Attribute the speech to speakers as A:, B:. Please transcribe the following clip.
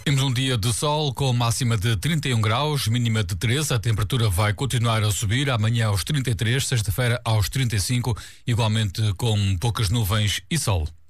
A: Temos um dia de sol com máxima de 31 graus, mínima de 13. A temperatura vai continuar a subir. Amanhã aos 33, sexta-feira aos 35, igualmente com poucas nuvens e sol.